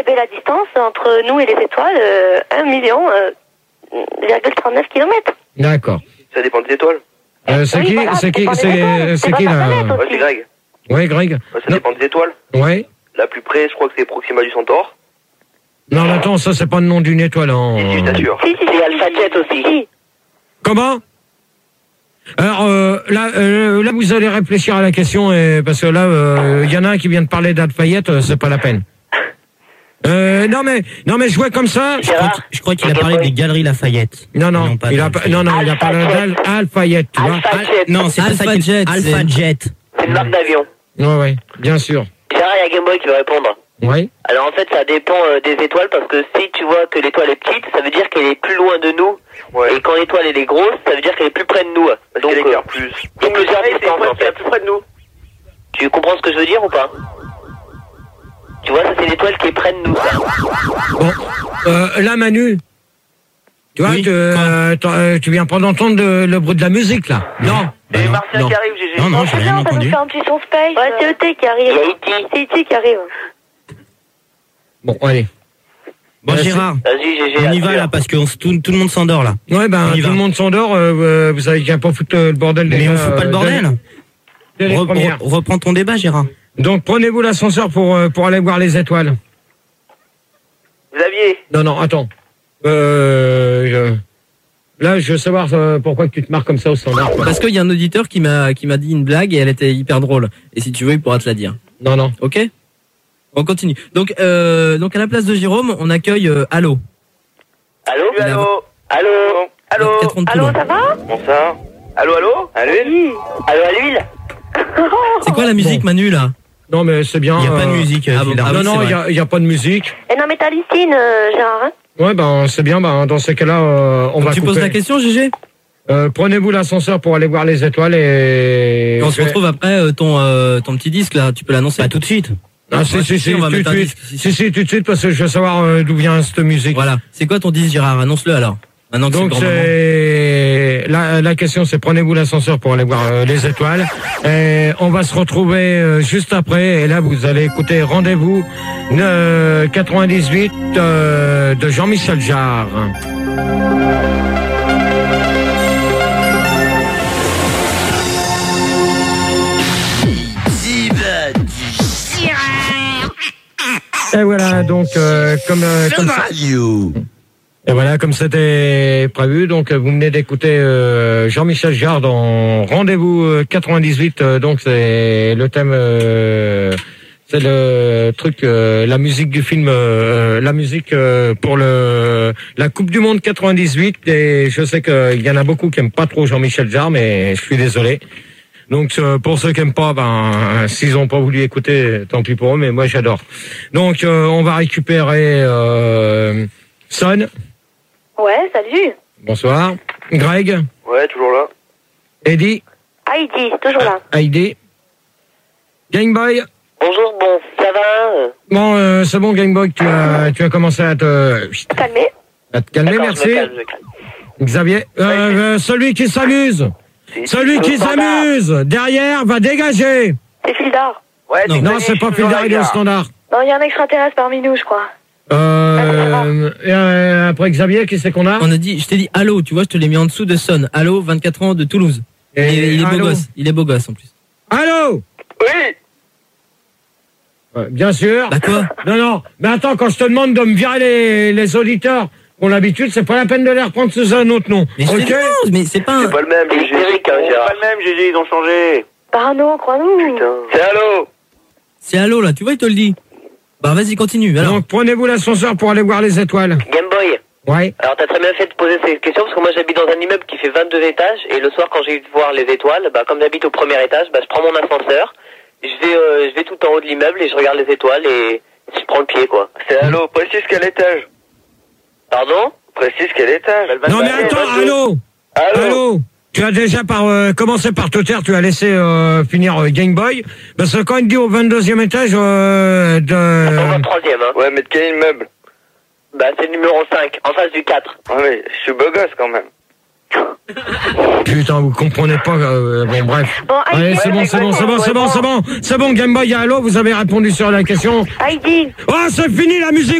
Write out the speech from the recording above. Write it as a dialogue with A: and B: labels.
A: Et la distance entre nous et les étoiles, 1 million, 0,39 km.
B: D'accord.
C: Ça dépend des étoiles.
B: C'est qui là?
A: C'est
B: Ouais, c'est Greg. Ouais, Greg.
C: Ça dépend des étoiles.
B: Ouais.
C: La plus près, je crois que c'est Proxima du Centaure.
B: Non, mais attends, ça c'est pas le nom d'une étoile.
C: Si, je t'assure.
A: Si, c'est Alpha Jet aussi.
B: Comment? Alors là, vous allez réfléchir à la question parce que là, il y en a un qui vient de parler d'Alfayette, c'est pas la peine. Non mais je vois comme ça.
D: Je crois qu'il a parlé des Galeries Lafayette.
B: Non, il a parlé d'Alfayette, tu vois.
D: Non, c'est Alpha Jet. Alpha Jet.
E: C'est une marque d'avion.
B: Ouais, bien sûr.
E: Gérard, il y a Game Boy qui veut répondre.
B: Oui.
E: Alors en fait, ça dépend des étoiles parce que si tu vois que l'étoile est petite, ça veut dire qu'elle est plus loin de nous.
C: Ouais.
E: Et quand l'étoile elle est grosse, ça veut dire qu'elle est plus près de nous.
C: Parce qu'elle éclaire plus.
E: Donc le carré, c'est l'étoile qui est plus près de nous. Tu comprends ce que je veux dire ou pas? Tu vois, ça c'est l'étoile qui est près de nous.
B: Bon, là Manu, tu vois,
D: oui,
B: tu viens pas d'entendre le bruit de la musique là? Non.
C: Et Martien qui arrive, GG.
D: Non, j'ai rien
A: On va nous
D: entendu.
A: faire un petit son space. Ouais, c'est E.T. qui arrive. C'est E.T. qui arrive.
B: Bon, allez.
D: Bon, Gérard,
E: Vas-y, GG.
D: on y va là parce que tout le monde s'endort là.
B: Ouais, ben
D: On y
B: tout
D: va.
B: le monde s'endort. Vous savez qu'il n'y a pas foutre le bordel.
D: Mais on fout pas le bordel.
B: dès les premières.
D: Reprends ton débat, Gérard.
B: Donc prenez-vous l'ascenseur pour aller voir les étoiles.
C: Xavier.
B: Non, attends. Là, je veux savoir pourquoi tu te marres comme ça au standard. Quoi.
F: Parce qu'il y a un auditeur qui m'a dit une blague et elle était hyper drôle. Et si tu veux, il pourra te la dire.
B: Non.
F: Ok? On continue. Donc à la place de Jérôme, on accueille Allo.
E: Allô?
C: Allô.
E: Allô?
F: Patron de
A: Allô,
F: Toulon.
A: ça va?
C: Bonsoir. Allô. À l'huile.
A: Oui.
E: Allô à l'huile?
F: C'est quoi la musique, Manu, là?
B: Non, mais c'est bien.
D: Il n'y a pas de musique.
F: ah bon,
D: Gilles.
F: ah
B: Non,
F: oui,
B: non,
F: c'est
B: il y a pas de musique.
A: Et non, mais t'as Lystine, Gérard, hein?
B: Ouais, ben c'est bien. Ben dans ces cas-là, on
F: Donc
B: va.
F: tu
B: couper.
F: poses la question, GG?
B: Prenez-vous l'ascenseur pour aller voir les étoiles et.
F: Et on se retrouve après ton petit disque, là. Tu peux l'annoncer?
D: Pas tout de suite.
B: Ah si,
F: on va
B: tout de
F: mettre un
B: suite.
F: disque.
B: Si, tout de suite parce que je veux savoir d'où vient cette musique.
F: Voilà. C'est quoi ton disque, Gérard? Annonce-le alors. Maintenant que
B: Donc
F: c'est le grand moment.
B: la question c'est prenez-vous l'ascenseur pour aller voir les étoiles et on va se retrouver juste après et là vous allez écouter Rendez-vous 98 de Jean-Michel Jarre. Et voilà donc comme ça. Et voilà, comme c'était prévu, donc vous venez d'écouter Jean-Michel Jarre dans Rendez-vous 98, donc c'est le thème, c'est le truc, la musique du film, la musique pour la Coupe du Monde 98, et je sais qu'il y en a beaucoup qui aiment pas trop Jean-Michel Jarre, mais je suis désolé. Donc pour ceux qui aiment pas, ben s'ils ont pas voulu écouter, tant pis pour eux, mais moi j'adore. Donc on va récupérer Son.
A: Ouais, salut.
B: Bonsoir. Greg.
C: Ouais, toujours là.
B: Eddie.
A: Heidi, toujours là.
B: Heidi. Gameboy.
E: Bonjour, bon, ça va?
B: Bon, c'est bon, Gameboy, tu as commencé à te
A: Calmez.
B: calmer,
E: D'accord,
B: merci.
E: je me calme.
B: Xavier. Celui qui s'amuse. Celui qui s'amuse. Derrière, va dégager.
A: C'est Fildar.
C: Ouais,
B: Non, c'est pas Fildar, il est au standard.
A: Non, il y a un extraterrestre parmi nous, je crois.
B: Après Xavier, qui c'est qu'on a?
F: On a dit, je t'ai dit Allo, tu vois, je te l'ai mis en dessous de Son. Allo, 24 ans de Toulouse.
B: Et
F: il est beau
B: Allo.
F: gosse. Il est beau gosse en plus.
B: Allô?
C: Oui.
B: Ouais, bien sûr.
F: Bah quoi?
B: Non. Mais attends, quand je te demande de me virer les auditeurs qui ont l'habitude, c'est pas la peine de les reprendre sous un autre nom.
F: Mais je te
B: Ok?
F: dis non, mais c'est pas un...
C: C'est pas le même, GG.
E: Hystérique, hein,
C: C'est
E: Gérard.
C: pas le même, GG, ils ont changé.
A: Parano, crois-nous.
C: Putain. C'est Allô.
F: C'est Allo là, tu vois, il te le dit. Bah vas-y, continue. Alors.
B: Donc prenez-vous l'ascenseur pour aller voir les étoiles.
E: Game Boy.
B: Ouais.
E: Alors t'as très bien fait de poser ces questions parce que moi j'habite dans un immeuble qui fait 22 étages et le soir quand j'ai eu de voir les étoiles, bah comme j'habite au premier étage, bah je prends mon ascenseur, je vais tout en haut de l'immeuble et je regarde les étoiles et je prends le pied quoi.
C: C'est Allô, précise quel étage.
E: Pardon?
C: Précise quel étage.
B: Non mais attends, allô. Tu as déjà commencé par te taire, tu as laissé finir Game Boy. Parce que quand il dit au 22e étage
E: On va au 3e hein.
C: Ouais, mais de quel immeuble?
E: Bah c'est le numéro 5, en face du 4.
C: Ouais, mais je suis beau gosse quand même.
B: Putain, vous comprenez pas. Bon, bref.
A: Bon, Heidi.
B: Allez, c'est bon, Game Boy, allô, vous avez répondu sur la question.
A: Heidi.
B: Oh, c'est fini la musique.